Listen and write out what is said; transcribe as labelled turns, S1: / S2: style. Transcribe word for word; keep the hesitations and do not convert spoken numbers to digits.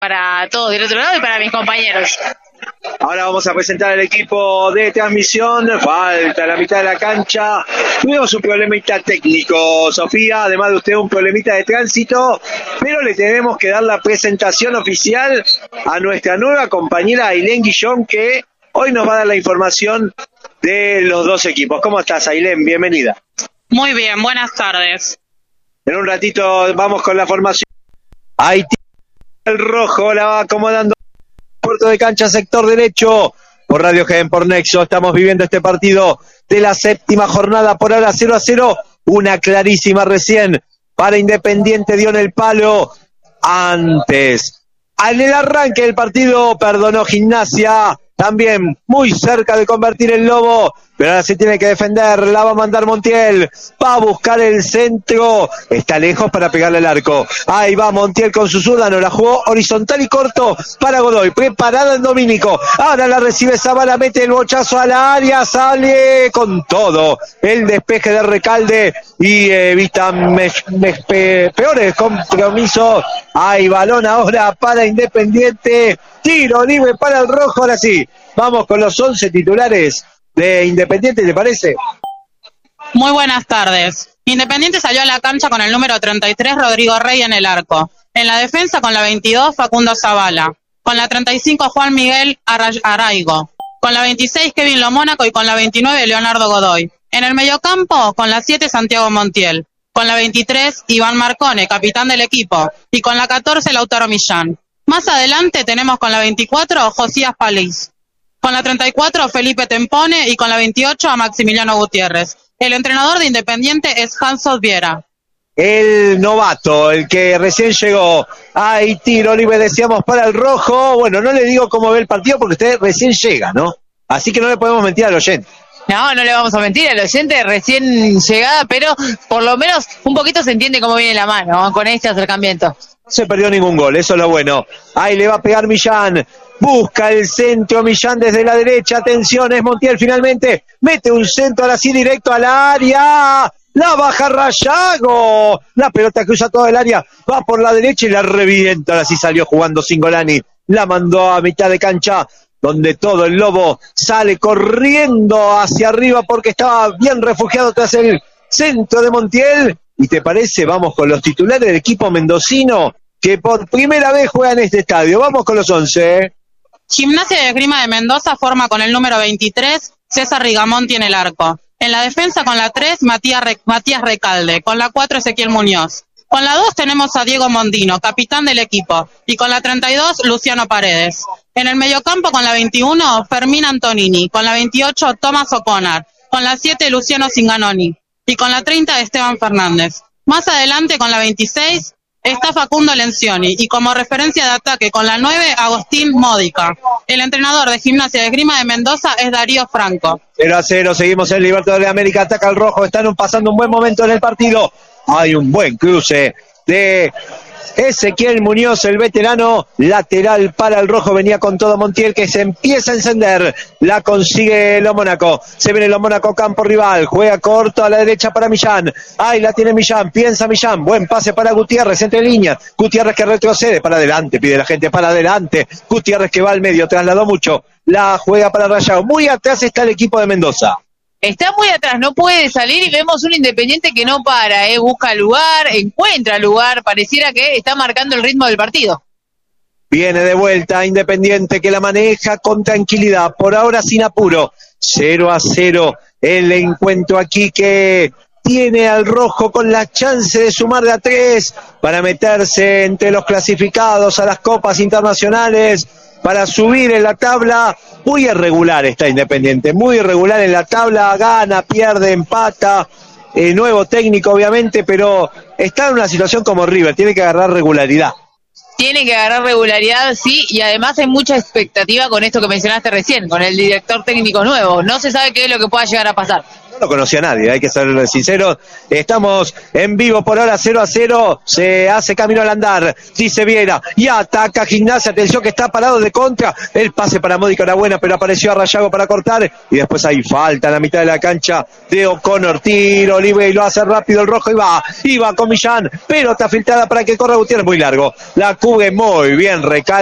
S1: para todos del otro lado y para mis compañeros.
S2: Ahora vamos a presentar al equipo de transmisión. Falta la mitad de la cancha. Tuvimos un problemita técnico, Sofía, además de usted un problemita de tránsito, pero le tenemos que dar la presentación oficial a nuestra nueva compañera Ailén Guillón, que hoy nos va a dar la información de los dos equipos. ¿Cómo estás, Ailén? Bienvenida.
S1: Muy bien, buenas tardes.
S2: En un ratito vamos con la formación. Ahí el rojo la va acomodando. Puerto de cancha, sector derecho. Por Radio Gen, por Nexo, estamos viviendo este partido de la séptima jornada. Por ahora cero a cero. Una clarísima recién para Independiente, dio en el palo. Antes, en el arranque del partido, perdonó Gimnasia. También muy cerca de convertir el Lobo, pero ahora se tiene que defender, la va a mandar Montiel, va a buscar el centro, está lejos para pegarle al arco. Ahí va Montiel con su zurda, no la jugó horizontal y corto para Godoy, preparada en Domínico, ahora la recibe Zavala, mete el bochazo a la área, sale con todo, el despeje de Recalde y evita me, me, pe, peores compromisos. Hay balón ahora para Independiente, tiro libre para el rojo, ahora sí. Vamos con los once titulares de Independiente, ¿te parece?
S1: Muy buenas tardes. Independiente salió a la cancha con el número treinta y tres, Rodrigo Rey, en el arco. En la defensa con la veintidós, Facundo Zavala. Con la treinta y cinco, Juan Miguel Araigo. Con la veintiséis, Kevin Lomónaco, y con la veintinueve, Leonardo Godoy. En el mediocampo, con la siete, Santiago Montiel. Con la veintitrés, Iván Marcone, capitán del equipo. Y con la catorce, Lautaro Millán. Más adelante tenemos con la veinticuatro, Josías Palís. Con la treinta y cuatro, Felipe Tempone, y con la veintiocho, a Maximiliano Gutiérrez. El entrenador de Independiente es Hanso Viera.
S2: El novato, el que recién llegó. Ahí tiro libre, decíamos, para el rojo. Bueno, no le digo cómo ve el partido porque usted recién llega, ¿no? Así que no le podemos mentir al oyente.
S3: No, no le vamos a mentir al oyente, recién llegada, pero por lo menos un poquito se entiende cómo viene la mano, ¿no? Con este acercamiento.
S2: No se perdió ningún gol, eso es lo bueno. Ahí le va a pegar Millán. Busca el centro Millán desde la derecha. Atención, es Montiel finalmente. Mete un centro ahora sí directo al área. La baja Rayago. La pelota cruza todo el área. Va por la derecha y la revienta. Ahora sí salió jugando Cingolani. La mandó a mitad de cancha, donde todo el Lobo sale corriendo hacia arriba porque estaba bien refugiado tras el centro de Montiel. ¿Y te parece? Vamos con los titulares del equipo mendocino que por primera vez juega en este estadio. Vamos con los once.
S1: Gimnasia de Esgrima de Mendoza forma con el número veintitrés, César Rigamonti en el arco. En la defensa con la tres, Matías, Re- Matías Recalde. Con la cuatro, Ezequiel Muñoz. Con la dos tenemos a Diego Mondino, capitán del equipo. Y con la treinta y dos, Luciano Paredes. En el mediocampo con la veintiuno, Fermín Antonini. Con la veintiocho, Tomás O'Connor. Con la siete, Luciano Zinganoni. Y con la treinta, Esteban Fernández. Más adelante con la veintiséis, está Facundo Lencioni, y como referencia de ataque con la nueve, Agustín Módica. El entrenador de Gimnasia de Esgrima de Mendoza es Darío Franco.
S2: cero a cero, seguimos en Libertadores de América, ataca el rojo, están pasando un buen momento en el partido. Hay un buen cruce de Ezequiel Muñoz, el veterano, lateral para el rojo, venía con todo Montiel, que se empieza a encender, la consigue Lomónaco, se viene Lomónaco, campo rival, juega corto a la derecha para Millán, ahí la tiene Millán, piensa Millán, buen pase para Gutiérrez, entre líneas, Gutiérrez que retrocede, para adelante, pide la gente, para adelante, Gutiérrez que va al medio, trasladó mucho, la juega para Rayago, muy atrás está el equipo de Mendoza.
S3: Está muy atrás, no puede salir y vemos un Independiente que no para, ¿eh? Busca lugar, encuentra lugar, pareciera que está marcando el ritmo del partido.
S2: Viene de vuelta Independiente que la maneja con tranquilidad, por ahora sin apuro, cero a cero el encuentro aquí que tiene al rojo con la chance de sumar de a tres para meterse entre los clasificados a las copas internacionales, para subir en la tabla. Muy irregular está Independiente, muy irregular en la tabla, gana, pierde, empata, eh, nuevo técnico obviamente, pero está en una situación como River, tiene que agarrar regularidad.
S3: Tiene que agarrar regularidad, sí, y además hay mucha expectativa con esto que mencionaste recién, con el director técnico nuevo. No se sabe qué es lo que pueda llegar a pasar.
S2: no conocía a nadie, hay que ser sinceros. Estamos en vivo por ahora, cero a cero, se hace camino al andar, dice Viera, y ataca Gimnasia, atención que está parado de contra, el pase para Módica era buena, pero apareció Arrayago para cortar, y después hay falta en la mitad de la cancha de O'Connor, tiro libre y lo hace rápido el rojo, y va, y va con Millán, pelota filtrada para que corra Gutiérrez, muy largo, la cubre muy bien, recal